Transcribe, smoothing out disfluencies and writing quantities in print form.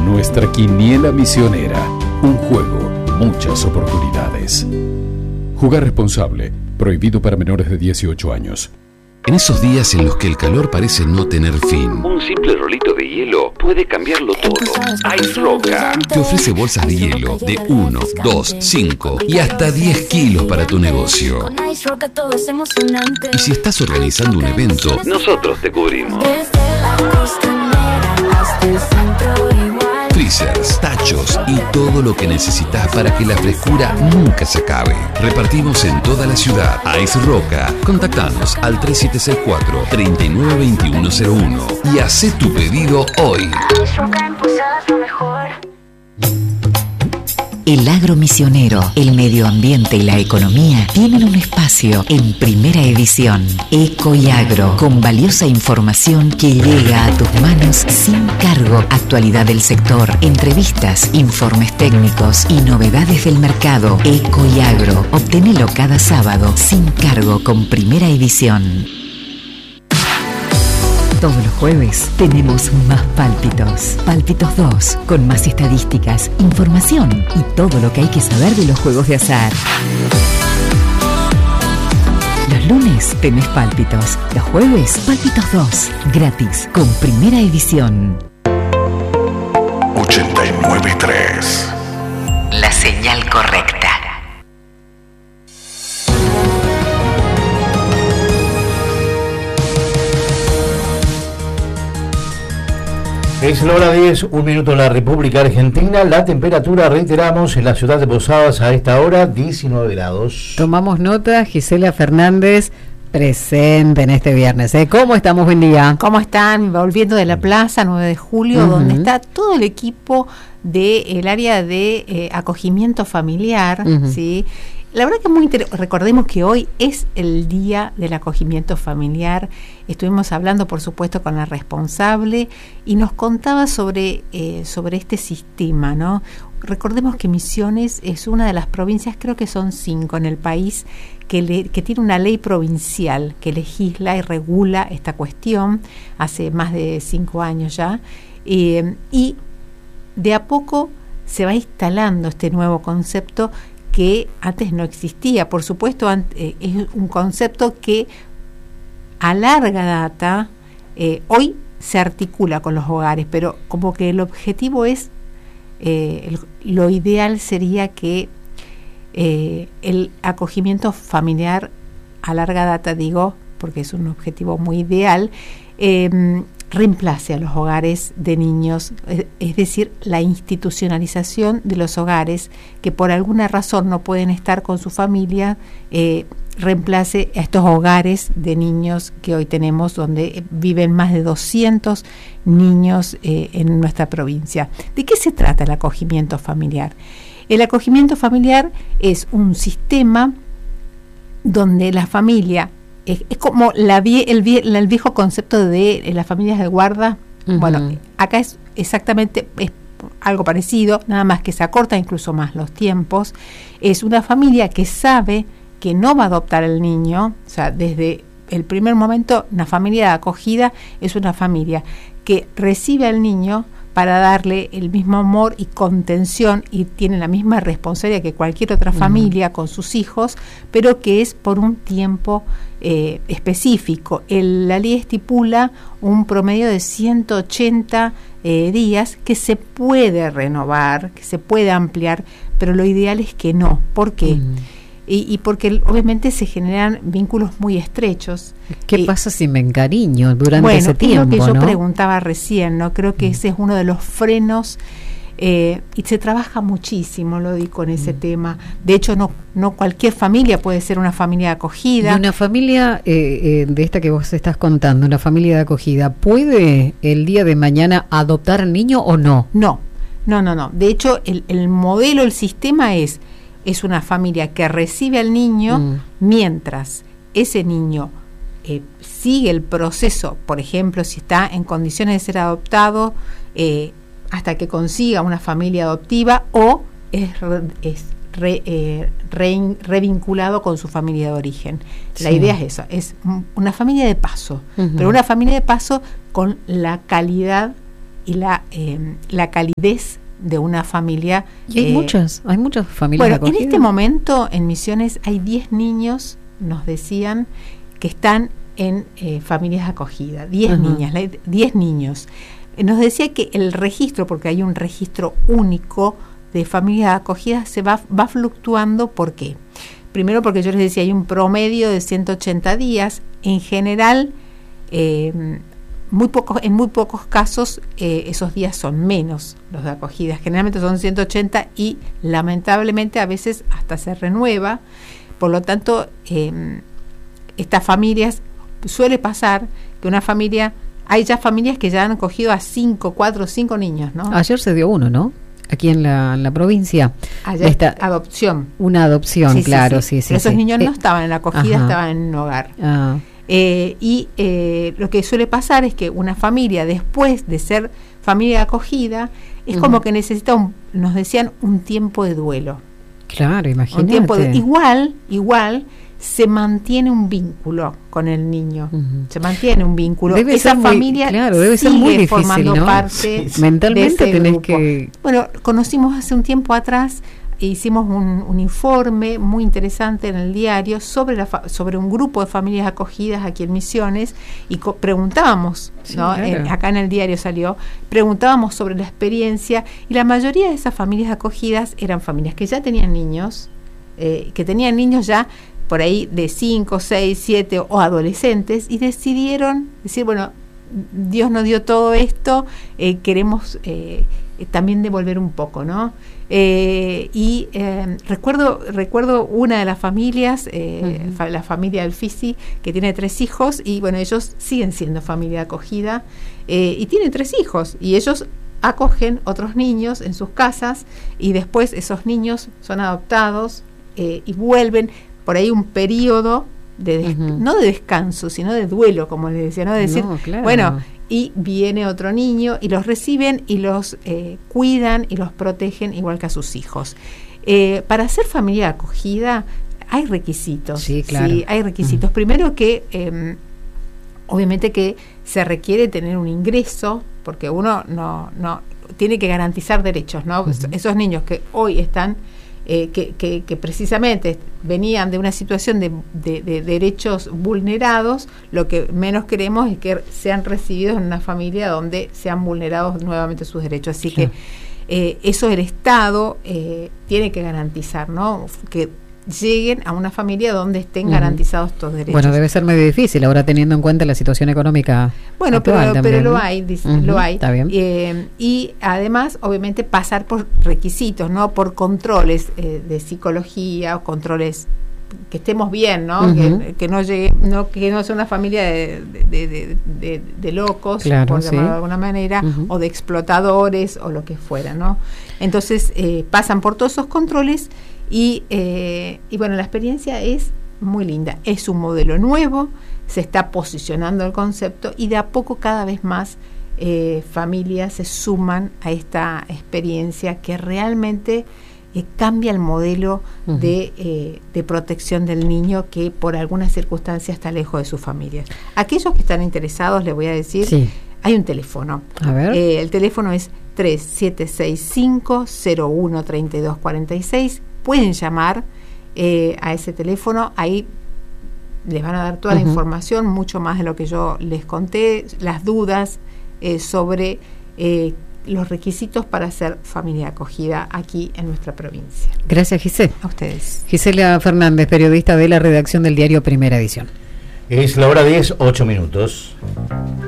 nuestra Quiniela Misionera. Un juego, muchas oportunidades. Jugar responsable. Prohibido para menores de 18 años. En esos días en los que el calor parece no tener fin, un simple rolito de hielo puede cambiarlo todo. Ice Roca te ofrece bolsas de hielo de 1, 2, 5 y hasta 10 kilos para tu negocio. Y si estás organizando un evento, nosotros te cubrimos. Freezers, tachos y todo lo que necesitas para que la frescura nunca se acabe. Repartimos en toda la ciudad. Ice Roca. Contactanos al 3764-392101 y haz tu pedido hoy. El agro misionero, el medio ambiente y la economía tienen un espacio en Primera Edición. Eco y Agro, con valiosa información que llega a tus manos sin cargo. Actualidad del sector, entrevistas, informes técnicos y novedades del mercado. Eco y Agro, obténelo cada sábado sin cargo con Primera Edición. Todos los jueves tenemos más Pálpitos. Pálpitos 2, con más estadísticas, información y todo lo que hay que saber de los juegos de azar. Los lunes tenés Pálpitos. Los jueves, Pálpitos 2, gratis, con Primera Edición. 89.3. La señal correcta. Es la hora 10, 1 minuto en la República Argentina. La temperatura, reiteramos, en la ciudad de Posadas a esta hora, 19 grados. Tomamos nota, Gisela Fernández, presente en este viernes. ¿Cómo estamos? Buen día. ¿Cómo están? Volviendo de la plaza, 9 de julio, donde está todo el equipo del área de acogimiento familiar, ¿sí? La verdad que es muy interesante. Recordemos que hoy es el día del acogimiento familiar. Estuvimos hablando, por supuesto, con la responsable y nos contaba sobre este sistema, ¿no? Recordemos que Misiones es una de las provincias, creo que son 5 en el país, que tiene una ley provincial que legisla y regula esta cuestión hace más de 5 años ya. Y de a poco se va instalando este nuevo concepto que antes no existía. Por supuesto, es un concepto que a larga data hoy se articula con los hogares, pero como que el objetivo es, lo ideal sería que el acogimiento familiar a larga data, digo, porque es un objetivo muy ideal, reemplace a los hogares de niños, es decir, la institucionalización de los hogares que por alguna razón no pueden estar con su familia, reemplace a estos hogares de niños que hoy tenemos, donde viven más de 200 niños en nuestra provincia. ¿De qué se trata el acogimiento familiar? El acogimiento familiar es un sistema donde la familia es como el viejo concepto de las familias de guarda. Bueno, acá es exactamente algo parecido, nada más que se acorta incluso más los tiempos. Es una familia que sabe que no va a adoptar al niño, o sea, desde el primer momento, una familia de acogida es una familia que recibe al niño para darle el mismo amor y contención, y tiene la misma responsabilidad que cualquier otra familia con sus hijos, pero que es por un tiempo específico. La ley estipula un promedio de 180 días que se puede renovar, que se puede ampliar, pero lo ideal es que no. ¿Por qué? Y porque obviamente se generan vínculos muy estrechos. ¿Qué pasa si me encariño durante ese tiempo? Bueno, es lo que yo preguntaba recién, ¿no? Creo que ese es uno de los frenos, y se trabaja muchísimo, lo digo, en ese tema. De hecho, no cualquier familia puede ser una familia de acogida. ¿Y una familia de esta que vos estás contando, una familia de acogida, puede el día de mañana adoptar al niño o no? No. De hecho, el modelo, el sistema es una familia que recibe al niño mientras ese niño sigue el proceso, por ejemplo, si está en condiciones de ser adoptado, hasta que consiga una familia adoptiva, o es revinculado con su familia de origen. La idea es esa, es una familia de paso, pero una familia de paso con la calidad la calidez de una familia. Y hay muchas familias bueno, acogidas. En este momento en Misiones hay 10 niños, nos decían, que están en familias acogidas, 10 niñas, 10 niños. Nos decía que el registro, porque hay un registro único de familias acogidas, se va fluctuando. ¿Por qué? Primero porque yo les decía, hay un promedio de 180 días. En general, en muy pocos casos esos días son menos los de acogida. Generalmente son 180 y lamentablemente a veces hasta se renueva. Por lo tanto, estas familias, suele pasar que una familia, hay ya familias que ya han acogido a 4 o 5 niños, ¿no? Ayer se dio uno, ¿no? Aquí en la provincia. Ayer adopción. Una adopción, sí, claro, sí. Pero esos niños no estaban en la acogida, estaban en un hogar. Lo que suele pasar es que una familia, después de ser familia acogida, es como que necesita, nos decían, un tiempo de duelo. Claro, imagínate. Un tiempo igual se mantiene un vínculo con el niño. Se mantiene un vínculo. Esa familia debe ser muy difícil, formando ¿no? parte mentalmente de ese tenés grupo. que... Bueno, conocimos hace un tiempo atrás, hicimos un informe muy interesante en el diario sobre un grupo de familias acogidas aquí en Misiones, y preguntábamos, ¿no? Claro. Acá en el diario salió, preguntábamos sobre la experiencia, y la mayoría de esas familias acogidas eran familias que ya tenían niños, que tenían niños ya por ahí de 5, 6, 7 o adolescentes, y decidieron decir, bueno, Dios nos dio todo esto, queremos también devolver un poco, ¿no? Recuerdo una de las familias, la familia del Fisi, que tiene 3 hijos, y bueno, ellos siguen siendo familia acogida, y tienen 3 hijos, y ellos acogen otros niños en sus casas, y después esos niños son adoptados y vuelven por ahí un periodo no de descanso, sino de duelo, como les decía, ¿no? De decir, claro. Bueno, y viene otro niño y los reciben y los cuidan y los protegen igual que a sus hijos. Para ser familia acogida hay requisitos. Sí, claro. Sí, hay requisitos. Primero que obviamente que se requiere tener un ingreso, porque uno no tiene que garantizar derechos, ¿no? Esos niños que hoy están que precisamente venían de una situación de derechos vulnerados, lo que menos queremos es que sean recibidos en una familia donde sean vulnerados nuevamente sus derechos. Así que eso el Estado tiene que garantizar, ¿no? Que lleguen a una familia donde estén garantizados estos derechos. Bueno, debe ser medio difícil ahora teniendo en cuenta la situación económica. Bueno, actual, pero ¿no? lo hay, lo hay. Está bien. Y además, obviamente, pasar por requisitos, ¿no? Por controles de psicología o controles que estemos bien, ¿no? Que no llegue, que no sea una familia de locos, claro, por llamarlo de alguna manera, o de explotadores o lo que fuera, ¿no? Entonces pasan por todos esos controles y bueno, la experiencia es muy linda. Es un modelo nuevo, se está posicionando el concepto y de a poco cada vez más familias se suman a esta experiencia que realmente cambia el modelo de protección del niño que por algunas circunstancias está lejos de su familia. Aquellos que están interesados, les voy a decir, hay un teléfono. A ver. El teléfono es 3765-013246. Pueden llamar a ese teléfono, ahí les van a dar toda la información, mucho más de lo que yo les conté, las dudas sobre los requisitos para ser familia acogida aquí en nuestra provincia. Gracias, Gisela. A ustedes. Gisela Fernández, periodista de la redacción del diario Primera Edición. Es la hora 10, 8 minutos.